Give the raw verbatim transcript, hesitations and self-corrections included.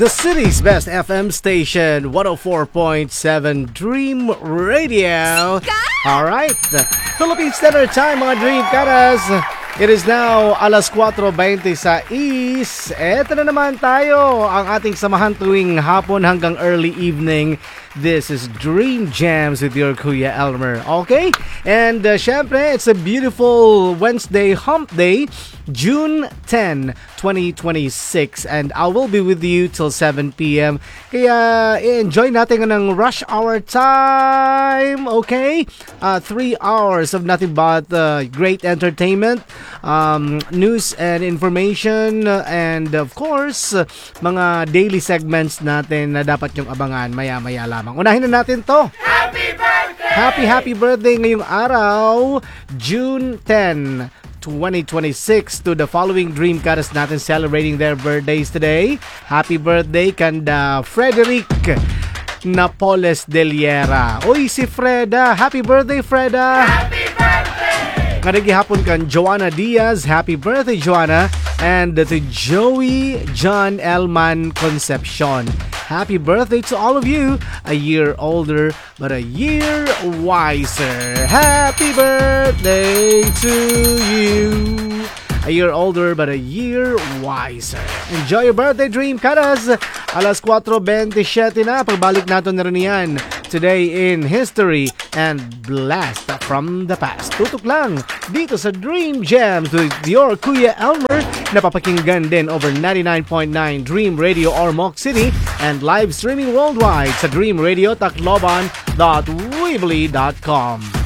the city's best F M station, one oh four point seven Dream Radio. Alright, Philippine Standard Time, mga Dream Karas. It is now alas four twenty-six. Eto na naman tayo, ang ating samahan tuwing hapon hanggang early evening. This is Dream Jams with your Kuya Elmer. Okay? And uh, syempre, it's a beautiful Wednesday hump day, June tenth, twenty twenty-six. And I will be with you till seven p.m. Kaya enjoy natin ng rush hour time. Okay? Uh, three hours of nothing but uh, great entertainment, um, news and information, and of course, mga daily segments natin na dapat yung abangan maya-maya lamang. Unahin na natin to. Happy birthday! Happy, happy birthday ngayong araw, June tenth, twenty twenty-six, to the following Dream Caras natin celebrating their birthdays today. Happy birthday kanda Frederick Napoles de Liera. Uy, si Freda. Happy birthday, Freda. Happy birthday! Ngarigi hapon kan Joanna Diaz. Happy birthday, Joanna. And to Joey John Elman Concepcion. Happy birthday to all of you. A year older, but a year wiser. Happy birthday to you. A year older, but a year wiser. Enjoy your birthday, Dream Caras. Alas four twenty-seven na. Pagbalik natin na rin yan. Today in History and Blast from the Past. Tutok lang dito sa Dream Jams with your Kuya Elmer. Napapakinggan din over ninety-nine point nine Dream Radio Ormoc City and live streaming worldwide sa dream radio tacloban dot weebly dot com.